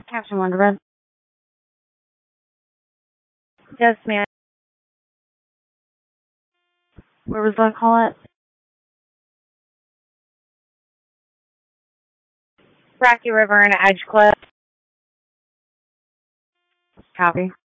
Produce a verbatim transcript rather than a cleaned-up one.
Captain Wonderland. Yes, ma'am. Where was that call at? Rocky River and Edgecliff. Copy.